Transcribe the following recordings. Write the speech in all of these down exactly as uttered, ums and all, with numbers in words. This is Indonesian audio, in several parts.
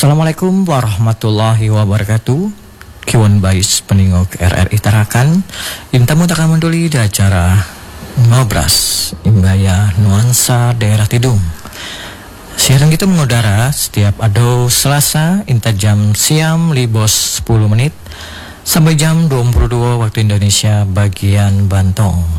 Assalamualaikum warahmatullahi wabarakatuh. Kiwan Bais peningok R R I Tarakan intamu takkan menduli di acara ngobras imbaya nuansa daerah Tidung. Siaran kita mengudara setiap ado Selasa inta jam siam libos sepuluh menit sampai jam dua puluh dua waktu Indonesia bagian Bantong.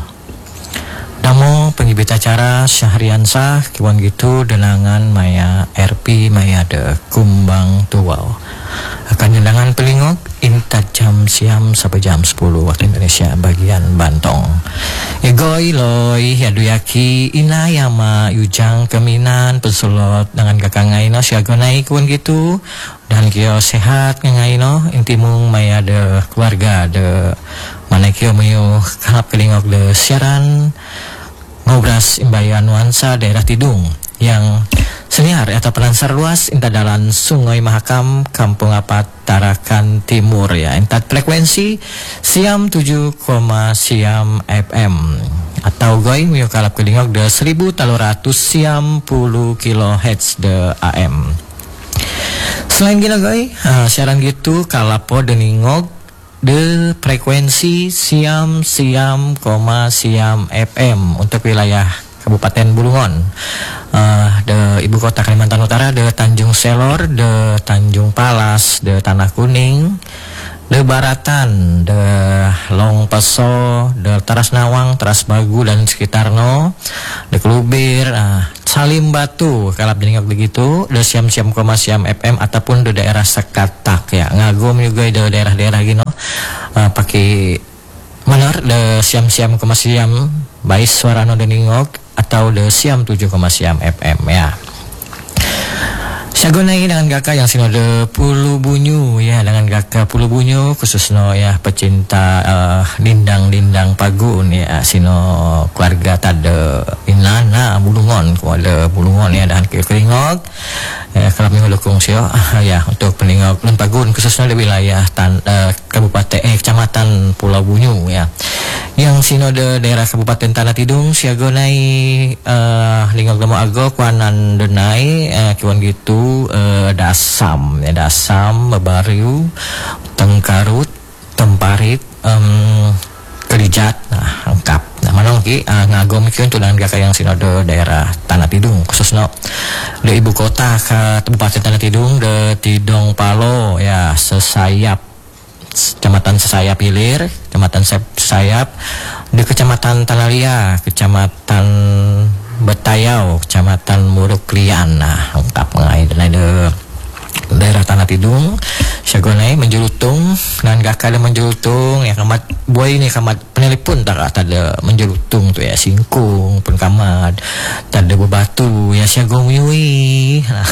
Namo pengibit acara Syahriansah kiwan gitu denangan Maya R P Maya de Kumbang Tuwal akan nyendangan pelingok inta jam siam sampai jam sepuluh waktu Indonesia bagian Bantong. Egoy loy yaduyaki inayama yujang keminan pesulot dengan kakak ngaino siagonai kiwan gitu dan kio sehat ngaino intimung Maya de keluarga de mana kio mayo kalap kelingok de siaran ngobras imbaya nuansa daerah Tidung yang senior atau pelansar luas inta dalan Sungai Mahakam Kampung Apat Tarakan Timur ya intat frekuensi siam tujuh koma siam F M atau goy miyo kalap kelingok de seribu ratus siam puluh kilohertz de A M. Selain gila goy uh, siaran gitu kalapo deningok de frekuensi siam siam koma siam F M untuk wilayah Kabupaten Bulungan, uh, de ibu kota Kalimantan Utara, de Tanjung Selor, de Tanjung Palas, de Tanah Kuning, de Baratan, de Long Peso, de Teras Nawang, Teras Bagu dan sekitarno, de Kelubir, uh, Salim Batu, kalap jenengok begitu, de siam siam koma siam F M ataupun de daerah Sekatak ya, ngagum juga de daerah-daerah gino, uh, pakai manar de siam siam koma siam Bais Suarano deningok atau de siam tujuh koma siam F M ya. Syagonai dengan kakak yang sino de Pulu Bunyu ya dengan kakak Pulu Bunyu khususno ya pecinta uh, lindang-lindang pagun ya sino keluarga tade inana Bulungan kuala Bulungan ya dan keringok ya kalau minggu lukung sio ya untuk peningok lan pagun khususno di wilayah tan, uh, kabupaten eh kecamatan Pulau Bunyu ya yang sino de daerah Kabupaten Tanah Tidung siagonai uh, lingok demo ago kuanan denai uh, kiwan gitu Uh, dasam ya dasam babariu tengkarut temparit um, kelijat nah lengkap nah manong ki uh, ngagom ki untuk dengan kakak yang sinode daerah Tanah Tidung khususnya de ibu kota ke Kabupaten Tanah Tidung de Tidong Palo ya sesayap kecamatan Sesayap Hilir kecamatan Sesayap di kecamatan Talalia kecamatan Betayau, kecamatan Muruklian, nah lengkap mengenai dan ada daerah Tanah Tidung, syagonai menjulutung dan gak ada menjulutung ya kamat boy ini kamat penelpon tak ada menjulutung tuh ya singkung pun kamat tak ada bebatu ya syagong yui nah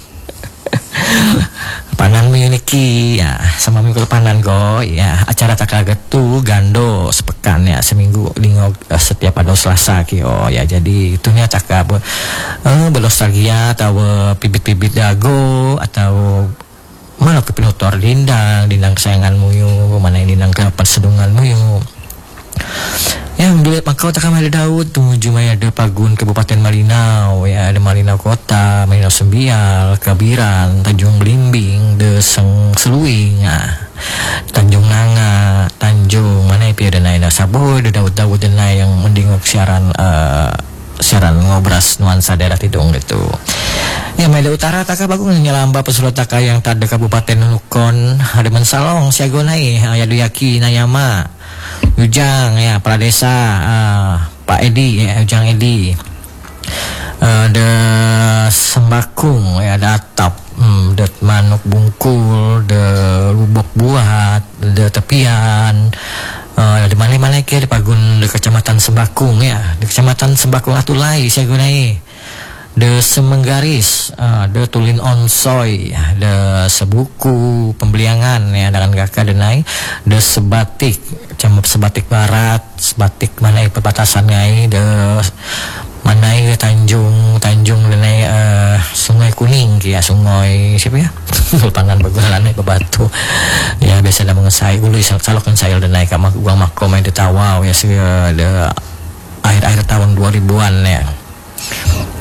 panan miyuniki ya sama minggu panan go ya acara tak kaget tuh gando sepekan ya seminggu lingok uh, setiap ada Selasa kio ya jadi itunya tak uh, bernostalgia atau uh, pibit-pibit dago atau mana kepinutor lindang lindang kesayanganmu yuk mana lindang ke persedunganmu yuk ya bila makau tak kamar Daud tujuh Maya de Pagun Kabupaten Malinau ya ada Malinau Kota Malinau Sembial Kabiran Tanjung Belimbing de Seng Seluing nah, Tanjung Nanga Tanjung mana pia dan lain saboy de Daud Daud dan lain yang mendingok siaran uh, siaran ngobras nuansa daerah Tidung gitu ya Maya Utara taka bagus nyelamba pesulot taka yang tadi Kabupaten Nukon ada mensalong siagonai ya duyaki nayama Ujang ya Pradesa uh, Pak Edi ya Ujang Edi uh, de Sembakung ya ada Atap hmm, de Manuk Bungkul de Lubok Buat de Tepian uh, di mana-mana ke di Pagun de Kecamatan Sembakung ya di Kecamatan Sembakung Atulai saya gunai de Semenggaris uh, de Tulin Onsoy de Sebuku Pembeliangan ya dengan kakak denai de Sebatik Cam Sebatik Barat Sebatik mana perbatasan ngai de mana Tanjung Tanjung denai uh, Sungai Kuning ya Sungai siapa ya pangan bagulan bebatu ya biasa dah mengesai ulu salokan sayal denai ka gua makom de Tawau ya de akhir-akhir tahun dua ribuan ya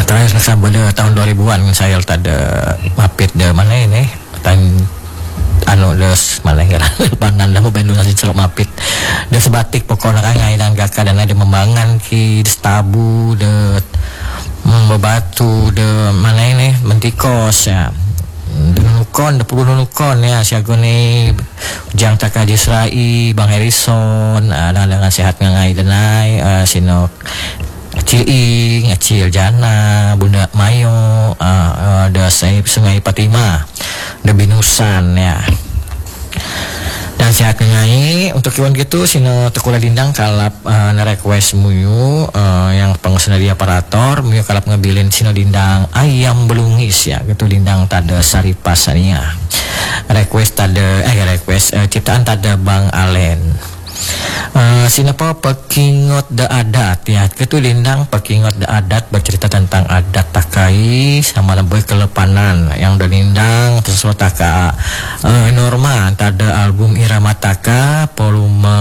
terakhir sabada tahun dua ribuan saya tada mapit de mana ini tan anu des malah ngara panan dah Bandung nasi celok mapit de sebatik pokokna kangai dan gaka dan ada membangan ki tabu de bebatu de mana ini mentikos ya nukon de pugu nukon ya siagone jang taka Jisrai Bang Harrison ada dengan sehat ngangai denai uh, sinok Acil Ing, Acil Jana, Bunda Mayo, uh, uh, ada Saib Sungai Patima, ada Binusan ya. Dan sehat ngai untuk kiwan gitu sino tekula dindang kalap uh, request muyu uh, yang pengusaha di aparator muyu kalap ngebilin sino dindang ayam belungis ya gitu dindang tada saripasania. Request tada eh request uh, ciptaan tada Bang Alen. Uh, sinapa pekingot da adat ya itu lindang pekingot da adat bercerita tentang adat takai sama lebih kelepanan yang da lindang sesuatu taka uh, norma tada album Irama Taka volume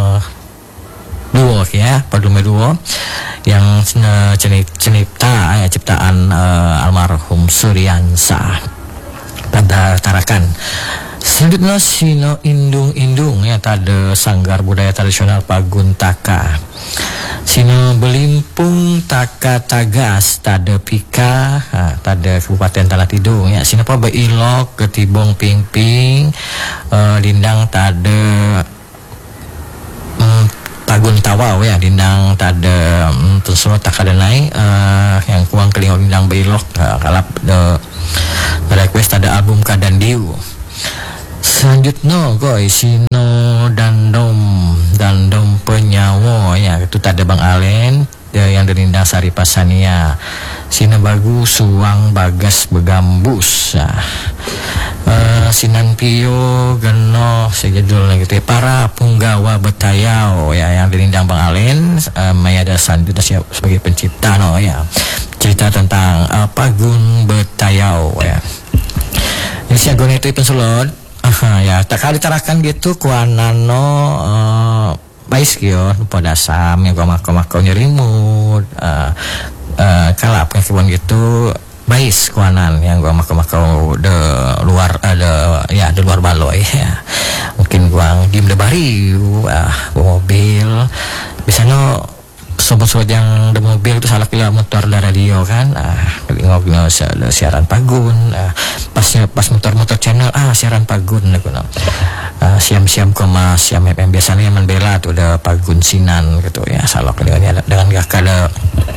dua ya volume dua yang uh, cenipta ya ciptaan uh, almarhum Suryansa pada Tarakan. Selanjutnya sino indung-indung ya tada sanggar budaya tradisional Pagun Taka. Sino belimpung Taka Tagas tada Pika ha, tada Kabupaten Tanah Tidung ya. Sino pa beilok ketibong pingping uh, lindang tada um, Pagun Tawau ya lindang tada um, terus Taka Danai uh, yang kuang kelingau lindang beilok uh, kalap de request tada album Kadandiu. Selanjutnya guys sino dandom dandom penyawo ya itu tadi Bang Alen ya, yang dari Sari Pasania sino bagus suang bagas begambus ya. Uh, sinan pio geno sejadul gitu ya. Para punggawa betayau ya yang dari Bang Alen uh, mayada sanjut sebagai pencipta no ya cerita tentang uh, Pagun Betayau ya. Ini siagon itu pensulod Aha, ya tak kali tarakan gitu kuanano uh, bais kyo pada sam yang koma-koma nyerimut uh, uh, kalap kan kebun gitu bais kuanan yang koma-koma de luar ada uh, ya di luar baloi ya mungkin guang dim de bari uh, mobil biasanya sobat-sobat yang di mobil itu salah kira motor dari radio kan ah ngobrol siaran Pagun ah, pasnya pas motor-motor channel ah siaran Pagun gitu no. ah, siam-siam koma siam F M biasanya yang membela tuh ada Pagun Sinan gitu ya salah dengan dengan gak ada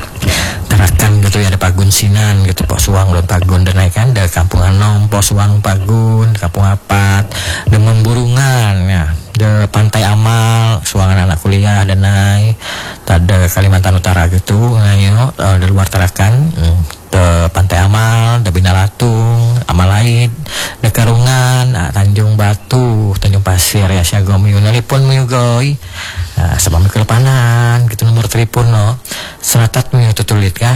Tarakan gitu ya ada Pagun Sinan gitu pos uang dan Pagun dan naik kan ada Kampung Anom pos uang Pagun Kampung Apat ada Memburungan ya de Pantai Amal suangan anak kuliah dan naik tada Kalimantan Utara gitu ngayo uh, di luar Tarakan de Pantai Amal de Binalatung Amalait de Karungan uh, Tanjung Batu Tanjung Pasir ya siaga miu nelipon miu goy uh, sebab kelepanan gitu nomor telepon no seratat miu tutulit ka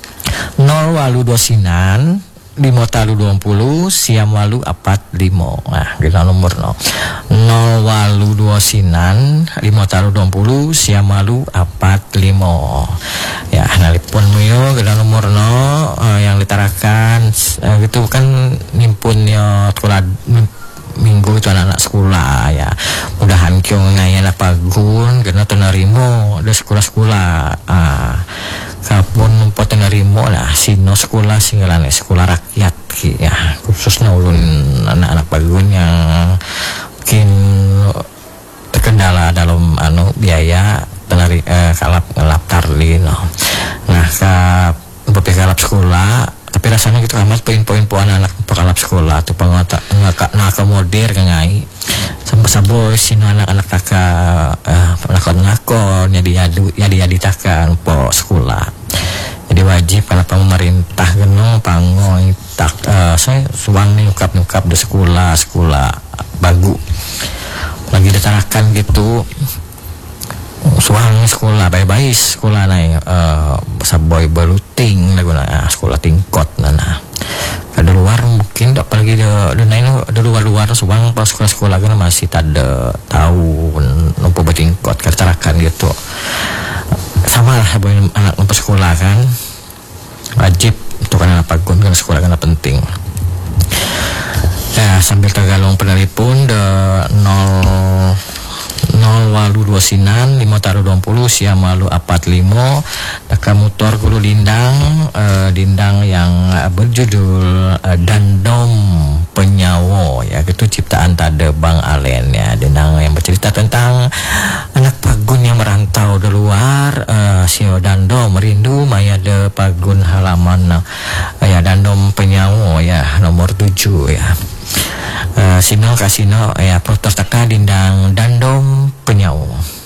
nol walu dua sinan lima talu dua puluh siam walu apat limo nah kita nomor no nol walu dua sinan lima talu dua puluh siam walu apat limo ya nalipun muyo kita nomor no uh, yang ditarakan uh, gitu kan nimpunnya sekolah minggu itu anak-anak sekolah ya mudahan kyo ngayana Pagun karena tenarimo ada sekolah-sekolah ah kapun potenarimo lah sino sekolah singgalane sekolah rakyat ki ya khususnya ulun anak-anak Pagun yang mungkin terkendala dalam anu biaya tenari eh, kalap ngelaptar lino nah kap beberapa sekolah tapi rasanya gitu amat poin-poin puan anak pekalap sekolah tuh pengata ngak ngakomodir kengai sampai saboy sino anak-anak taka eh, nakon nakon ya dia ya dia ditakan po sekolah jadi wajib kalau pemerintah geno pangoy tak uh, saya suang nyukap nyukap di sekolah sekolah bagu lagi ditarakan gitu suang sekolah baik-baik sekolah naik uh, saboy beluting lagu nah sekolah tingkot nah ada luar mungkin tak apalagi ada ada ada luar-luar suang pas sekolah-sekolah kan masih tada tahu nompo betingkot ketarakan gitu sama lah anak nompo sekolah kan wajib untuk anak pagun karena sekolah karena penting. Ya, sambil tergalung penelpon de nol nol walu dua sinan lima taruh dua puluh sia malu apat limo taka motor gulu lindang uh, lindang yang uh, berjudul uh, Dandom Penyawo ya, itu ciptaan tade Bang Alen ya, lindang yang bercerita tentang anak pagun yang merantau di luar, uh, sio Dandom merindu maya de pagun halaman uh, ya Dandom Penyawo ya nomor tujuh ya. Uh, sino kasino ya protos taka dindang Dandom Penyawo.